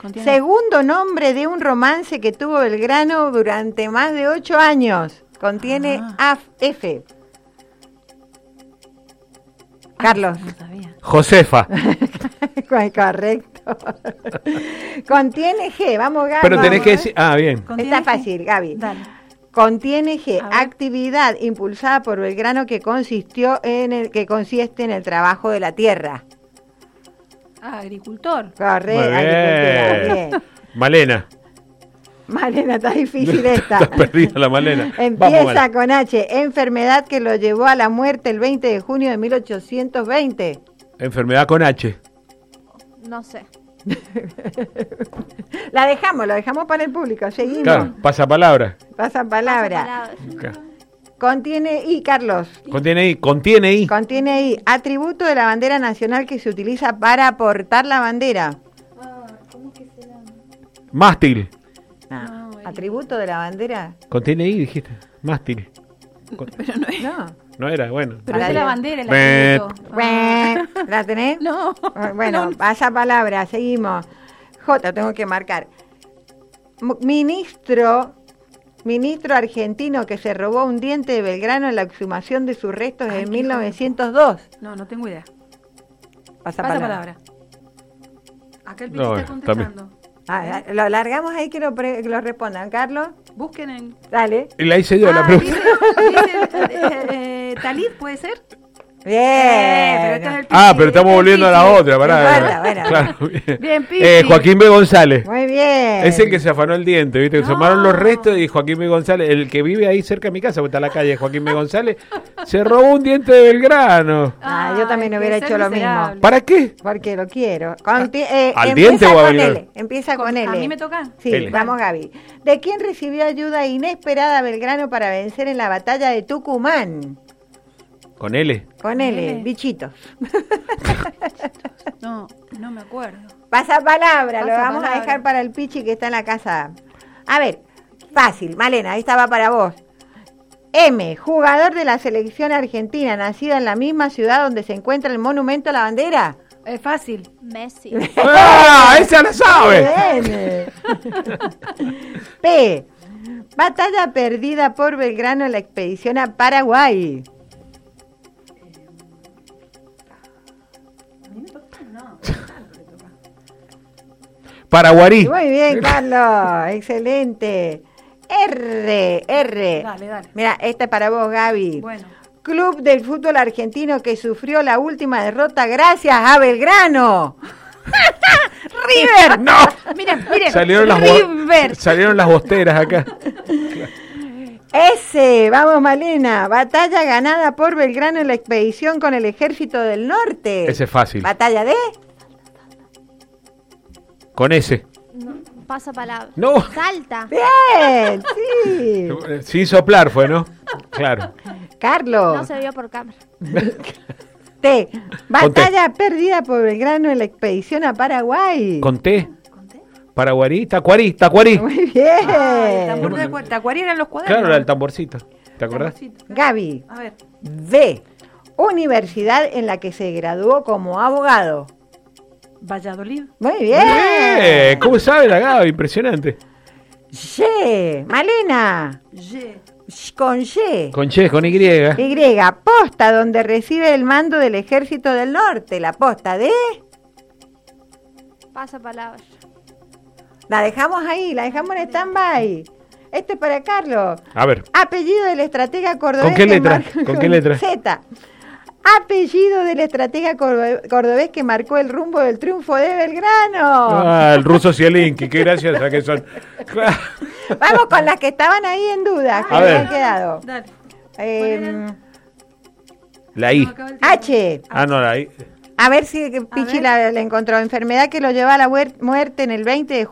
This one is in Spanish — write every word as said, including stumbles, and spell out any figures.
Contiene... Segundo nombre de un romance que tuvo Belgrano durante más de ocho años. Contiene ah. F. Carlos. No sabía. Josefa. Correcto. Contiene G. Vamos, Gaby. Pero tenés vamos, que decir... Ah, bien. Está fácil, Gaby. Dale. Contiene G. Actividad impulsada por Belgrano que consistió en el que consiste en el trabajo de la tierra. Ah, agricultor. Correcto. Muy bien. Bien. Malena. Malena, está difícil esta. Está perdida la Malena. Empieza Vamos, con H. Enfermedad que lo llevó a la muerte el veinte de junio de mil ochocientos veinte. Enfermedad con H. No sé. La dejamos, lo dejamos para el público. Seguimos. Claro, pasa palabra. Pasa palabra. Claro. Contiene I, Carlos. Contiene I. Contiene I. Contiene I. Atributo de la bandera nacional que se utiliza para portar la bandera. Ah, ¿cómo que se llama? Mástil. No. No, el- Atributo de la bandera. Contiene I, dijiste. Mástil. Con- Pero no es. No. No era, bueno. Pero es de Dale. la bandera el Bet. atributo. Bueno, ¿la tenés? No. Bueno, No. pasa palabra, seguimos. J, tengo que marcar. M- Ministro, ministro argentino que se robó un diente de Belgrano en la exhumación de sus restos Ay, en qué mil novecientos dos. No, no tengo idea. Pasa, Pasa palabra. palabra. Acá el Pichi No, está también. contestando. Ah, lo largamos ahí que lo, pre- que lo respondan. Carlos, Busquen en... dale. Y la hice yo la Ah, pregunta. dice, dice, eh, eh, Talid, ¿puede ser? Bien. Eh, pero este es el Ah, Pichi, pero estamos este es el volviendo a la Pichi. otra, pará. No importa, bueno. Claro, bien. Bien, Pichi. Eh, Joaquín B. González. Muy bien. Es el que se afanó el diente, ¿viste? Se No. tomaron los restos y Joaquín B. González, el que vive ahí cerca de mi casa, porque está en la calle Joaquín B. González, se robó un diente de Belgrano. Ah, yo también Ay, hubiera qué hecho lo miserable. mismo. ¿para qué? Porque lo quiero. Conti- eh, ¿Al empieza diente o a con Belgrano? L. Empieza con L. ¿A mí me toca? Sí, L. vamos Gaby. ¿De quién recibió ayuda inesperada Belgrano para vencer en la batalla de Tucumán? Con L. Con L, L. bichitos. No, no me acuerdo. Pasa palabra, lo Pasa vamos a palabra. dejar para el Pichi que está en la casa. A ver, fácil, Malena, esta va para vos. M, jugador de la selección argentina, nacida en la misma ciudad donde se encuentra el monumento a la bandera. Es fácil. Messi. ¡Ah! ¡Esa la sabe! Bien. P, batalla perdida por Belgrano en la expedición a Paraguay. Paraguarí. Muy bien, Carlos, excelente. R, R. Dale, dale. Mira, esta es para vos, Gaby. Bueno. Club del fútbol argentino que sufrió la última derrota gracias a Belgrano. River. ¡No! Miren, miren. Salieron las, bo- River. salieron las bosteras acá. S, vamos Malena. Batalla ganada por Belgrano en la expedición con el ejército del norte. Ese es fácil. Batalla de... Con ese. No, pasa palabra. No. Salta. Bien, sí. Sin soplar fue, ¿no? Claro. Carlos. No se vio por cámara. T, batalla perdida por Belgrano en la expedición a Paraguay. Con T. Paraguarí. Tacuarí. Tacuarí. Muy bien. Ay, el tambor de cuerda. ¿Tacuarí eran los cuadernos? Claro, era el tamborcito. ¿Te acordás? Tamborcito. Gaby. A ver. D, universidad en la que se graduó como abogado. Valladolid. Muy bien. Eh, ¿Cómo sabe la Gaby? Impresionante. Y, Malena. Ye. Sh- Con Y. Con Che, con Y. Y, posta donde recibe el mando del ejército del norte. La posta de... Pasa palabra. La dejamos ahí, la dejamos en stand-by. Este es para Carlos. A ver. Apellido del estratega cordobés. ¿Con qué que letra? mar- ¿Con qué letra? Z. Apellido del estratega cordo- cordobés que marcó el rumbo del triunfo de Belgrano. Ah, el ruso Zielinski. Qué graciosa que son. Vamos con las que estaban ahí en duda, que A ver. habían quedado. Dale. Eh, La I. No, acaba el tiempo. H. Ah, no, la I. A ver si que Pichi ver. la, la encontró. Enfermedad que lo llevó a la huer- muerte en el veinte de